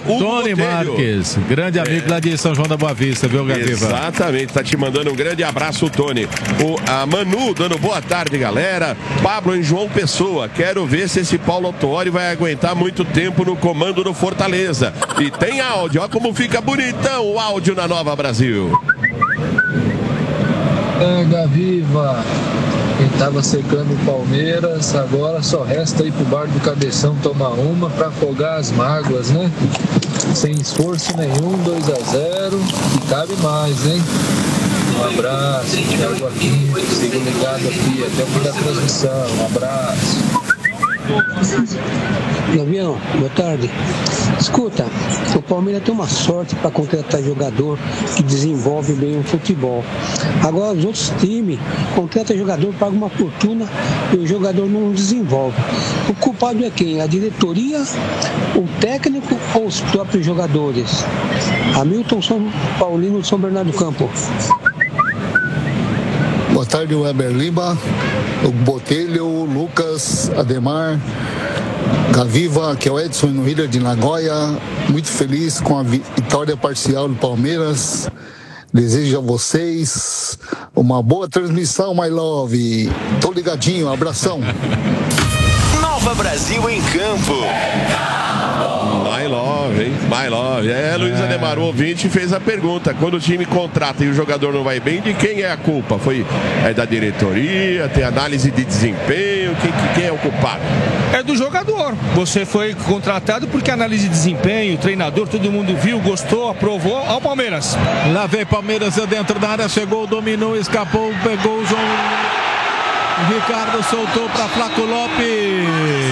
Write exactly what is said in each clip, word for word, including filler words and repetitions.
o Tony Marques, grande amigo é. lá de São João da Boa Vista, viu, Gaviva? Exatamente, tá te mandando um grande abraço, Tony. O, a Manu dando boa tarde, galera. Pablo em João Pessoa, quero ver se esse Paulo Autuori vai aguentar muito tempo no comando do Fortaleza. E tem áudio, olha como fica bonitão o áudio na Nova Brasil. É, Gaviva, quem tava secando o Palmeiras, agora só resta ir pro bar do Cabeção tomar uma pra afogar as mágoas, né? Sem esforço nenhum, dois a zero, e cabe mais, hein? Um abraço, Thiago Aquino, siga ligado aqui até o fim da transmissão, um abraço. Gavião, boa tarde. Escuta, o Palmeiras tem uma sorte para contratar jogador que desenvolve bem o futebol. Agora os outros times contratam jogador, pagam uma fortuna e o jogador não desenvolve. O culpado é quem? A diretoria, o técnico ou os próprios jogadores? Hamilton São Paulino de São Bernardo do Campo. Boa tarde, Weber Lima, o Botelho, o Lucas, Ademar, Gaviva, que é o Edson no Rio de Nagoya. Muito feliz com a vitória parcial do Palmeiras. Desejo a vocês uma boa transmissão, my love. Tô ligadinho, abração. Nova Brasil em campo. My love, hein? My love. É, Luiz Ademar, o ouvinte fez a pergunta. Quando o time contrata e o jogador não vai bem, de quem é a culpa? Foi é da diretoria, tem análise de desempenho, quem, quem é o culpado? É do jogador. Você foi contratado porque análise de desempenho, treinador, todo mundo viu, gostou, aprovou ao Palmeiras. Lá vem Palmeiras dentro da área, chegou, dominou, escapou, pegou o João Ricardo, soltou para Flaco Lopes.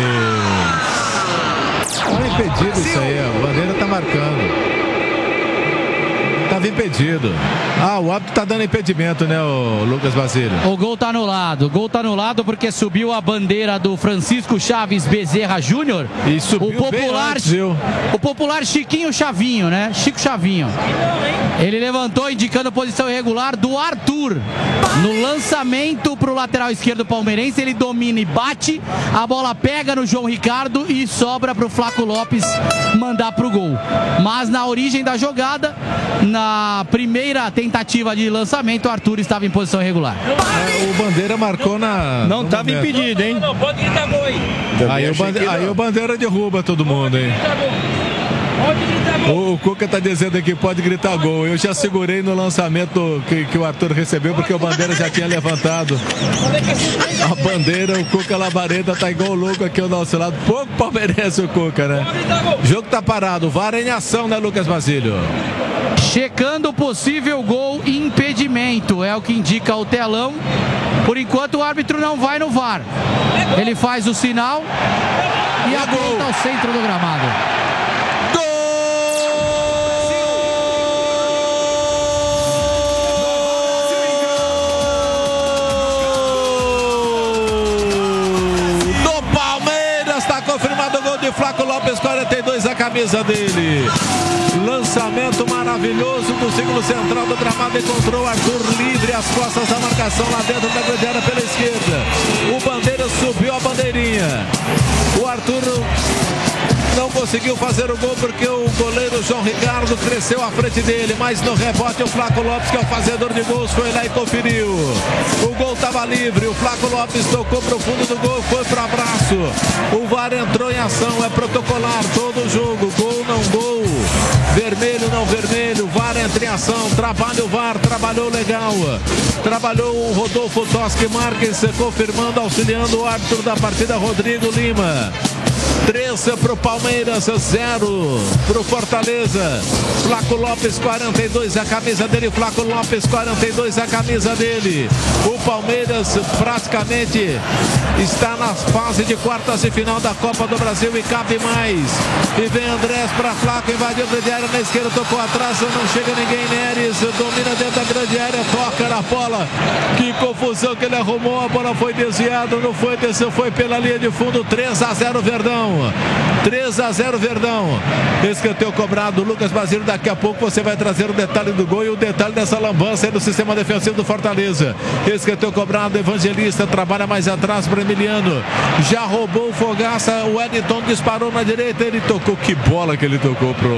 Estava impedido isso aí, a bandeira tá marcando. Estava impedido. Ah, o árbitro tá dando impedimento, né, o Lucas Basílio? O gol tá anulado. O gol tá anulado porque subiu a bandeira do Francisco Chaves Bezerra Júnior. E subiu o popular, antes, viu? O popular Chiquinho Chavinho, né? Chico Chavinho. Ele levantou indicando posição irregular do Arthur. No lançamento pro lateral esquerdo palmeirense, ele domina e bate. A bola pega no João Ricardo e sobra pro Flaco Lopes mandar pro gol. Mas na origem da jogada, na primeira tentativa de lançamento, o Arthur estava em posição irregular. É, o Bandeira marcou na... Não estava impedido, hein? Não, pode gritar gol aí. Aí o, bande... aí o Bandeira derruba todo mundo, hein? O, o Cuca tá dizendo aqui, pode gritar gol. Eu já segurei no lançamento que, que o Arthur recebeu, porque o Bandeira já tinha levantado a bandeira. O Cuca Labareda tá igual louco aqui ao nosso lado. Pouco palmeirense o Cuca, né? O jogo tá parado, o V A R em ação, né, Lucas Basílio? Checando o possível gol e impedimento, é o que indica o telão. Por enquanto o árbitro não vai no V A R. Ele faz o sinal e aponta ao centro do gramado. Confirmado o gol de Flaco Lopes, quarenta e dois, a camisa dele. Lançamento maravilhoso do segundo central do gramado, encontrou o Arthur livre, as costas da marcação lá dentro da grande área pela esquerda. O Bandeira subiu a bandeirinha. O Arthur não conseguiu fazer o gol porque o goleiro João Ricardo cresceu à frente dele, mas no rebote o Flaco Lopes, que é o fazedor de gols, foi lá e conferiu. O gol estava livre, o Flaco Lopes tocou para o fundo do gol, foi para o abraço. O V A R entrou em ação, é protocolar todo o jogo, gol não gol, vermelho não vermelho, V A R entra em ação, trabalha o V A R, trabalhou legal, trabalhou o Rodolfo Toschi Marques, confirmando, auxiliando o árbitro da partida, Rodrigo Lima. três para o Palmeiras, zero para o Fortaleza. Flaco Lopes, quarenta e dois, a camisa dele. Flaco Lopes, quarenta e dois, a camisa dele. O Palmeiras praticamente está na fase de quartas de final da Copa do Brasil e cabe mais. E vem Andrés para Flaco, invadiu a grande área na esquerda, tocou atrás, não chega ninguém. Neres domina dentro da grande área, toca na bola. Que confusão que ele arrumou, a bola foi desviada, não foi, desceu, foi pela linha de fundo. Três a zero Verdão. três a zero Verdão. Escanteio cobrado, Lucas Basílio. Daqui a pouco você vai trazer o detalhe do gol e o detalhe dessa lambança aí no sistema defensivo do Fortaleza. Escanteio cobrado, Evangelista trabalha mais atrás para Emiliano. Já roubou o Fogaça, o Wellington disparou na direita, ele tocou. Que bola que ele tocou pro